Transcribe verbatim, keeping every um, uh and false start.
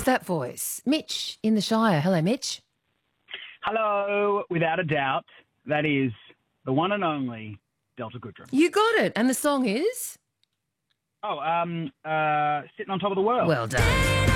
is that voice? Mitch in the Shire. Hello, Mitch. Hello, without a doubt, that is the one and only Delta Goodrum. You got it. And the song is? Oh, um, uh, Sitting on Top of the World. Well done.